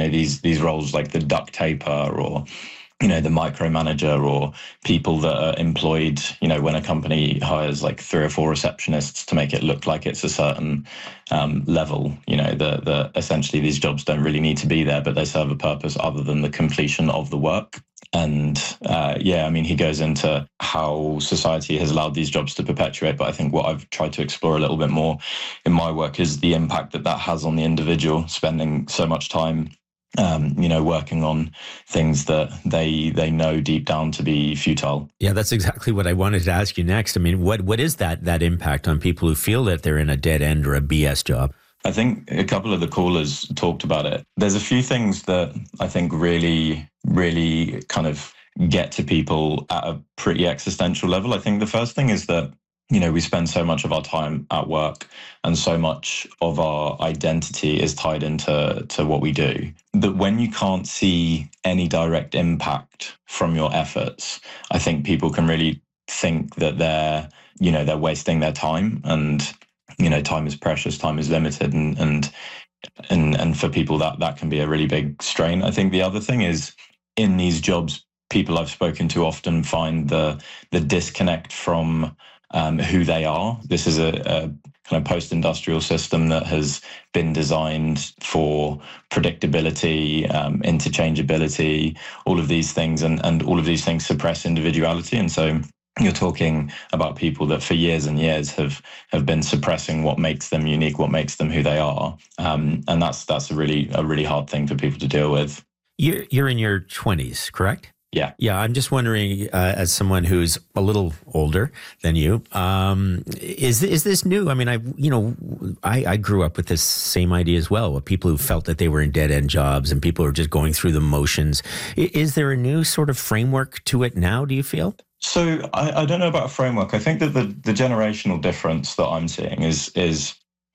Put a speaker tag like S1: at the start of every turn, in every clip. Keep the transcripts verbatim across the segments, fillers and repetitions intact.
S1: know, these these roles like the duct taper or, you know, the micromanager, or people that are employed, you know, when a company hires like three or four receptionists to make it look like it's a certain um, level, you know, the, the essentially these jobs don't really need to be there, but they serve a purpose other than the completion of the work. And uh, yeah, I mean, he goes into how society has allowed these jobs to perpetuate. But I think what I've tried to explore a little bit more in my work is the impact that that has on the individual, spending so much time Um, you know, working on things that they they know deep down to be futile.
S2: Yeah, that's exactly what I wanted to ask you next. I mean, what what is that that impact on people who feel that they're in a dead end or a B S job?
S1: I think a couple of the callers talked about it. There's a few things that I think really, really kind of get to people at a pretty existential level. I think the first thing is that, you know, we spend so much of our time at work and so much of our identity is tied into to what we do, that when you can't see any direct impact from your efforts, I think people can really think that they're, you know, they're wasting their time. And, you know, time is precious, time is limited. And, and, and, and for people that, that can be a really big strain. I think the other thing is, in these jobs, people I've spoken to often find the, the disconnect from Um, who they are. This is a, a kind of post-industrial system that has been designed for predictability, um, interchangeability, all of these things, and, and all of these things suppress individuality. And so you're talking about people that for years and years have have been suppressing what makes them unique, what makes them who they are, um, and that's that's a really a really hard thing for people to deal with.
S2: You're you're in your twenties, correct?
S1: Yeah.
S2: Yeah. I'm just wondering, uh, as someone who's a little older than you, um, is, is this new? I mean, I, you know, I, I grew up with this same idea as well, with people who felt that they were in dead end jobs and people who are just going through the motions. Is there a new sort of framework to it now, do you feel?
S1: So I, I don't know about a framework. I think that the, the generational difference that I'm seeing is, is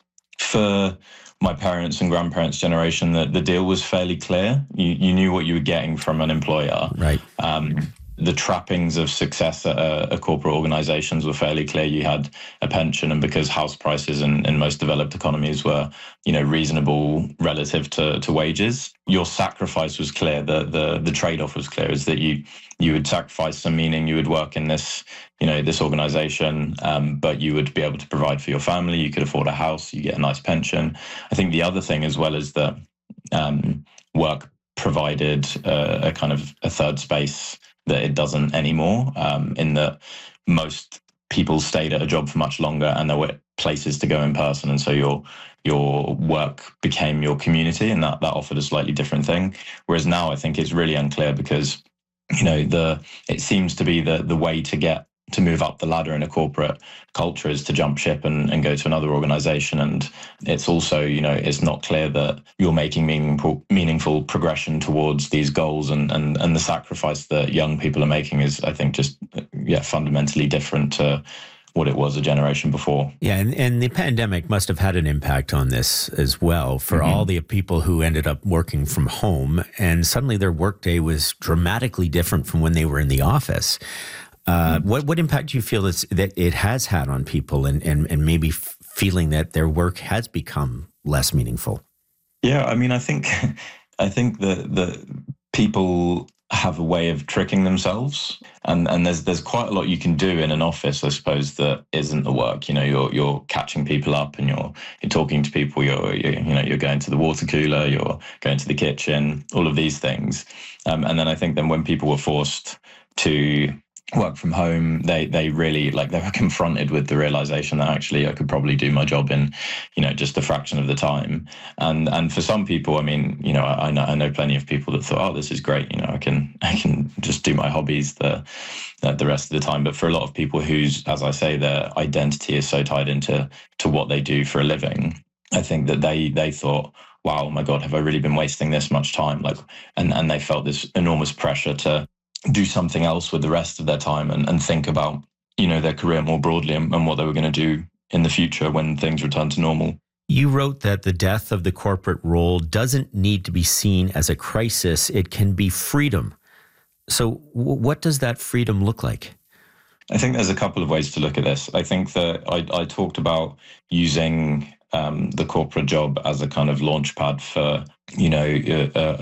S1: for my parents' and grandparents' generation, that the deal was fairly clear. You you knew what you were getting from an employer.
S2: Right.
S1: Um, the trappings of success at a, a corporate organizations were fairly clear. You had a pension, and because house prices in, in most developed economies were, you know, reasonable relative to, to wages, your sacrifice was clear. The the the trade-off was clear, is that you you would sacrifice some meaning. You would work in this, you know, this organization, um, but you would be able to provide for your family. You could afford a house. You get a nice pension. I think the other thing as well is that um, work provided uh, a kind of a third space that it doesn't anymore, um, in that most people stayed at a job for much longer and there were places to go in person. And so your your work became your community, and that, that offered a slightly different thing. Whereas now I think it's really unclear, because, you know, the it seems to be the the way to get to move up the ladder in a corporate culture is to jump ship and, and go to another organization. And it's also, you know, it's not clear that you're making meaningful meaningful progression towards these goals, and, and, and the sacrifice that young people are making is, I think, just, yeah, fundamentally different to what it was a generation before.
S2: Yeah, and, and the pandemic must have had an impact on this as well for mm-hmm. all the people who ended up working from home, and suddenly their workday was dramatically different from when they were in the office. Uh, what what impact do you feel that that it has had on people, and, and, and maybe f- feeling that their work has become less meaningful?
S1: Yeah, I mean, I think I think that that people have a way of tricking themselves, and, and there's there's quite a lot you can do in an office, I suppose, that isn't the work. You know, you're you're catching people up, and you're you're talking to people. You're, you're you know you're going to the water cooler. You're going to the kitchen. All of these things, um, and then I think then when people were forced to work from home, they they really, like, they were confronted with the realization that actually I could probably do my job in, you know, just a fraction of the time. And and for some people, I mean, you know, I, I know I know plenty of people that thought, oh, this is great, you know, I can I can just do my hobbies the the rest of the time. But for a lot of people whose, as I say, their identity is so tied into to what they do for a living, I think that they they thought, wow, my God, have I really been wasting this much time? Like, and and they felt this enormous pressure to do something else with the rest of their time, and, and think about, you know, their career more broadly, and, and what they were going to do in the future when things return to normal.
S2: You wrote that the death of the corporate role doesn't need to be seen as a crisis. It can be freedom. So w- what does that freedom look like?
S1: I think there's a couple of ways to look at this. I think that I, I talked about using um, the corporate job as a kind of launch pad for, you know, a,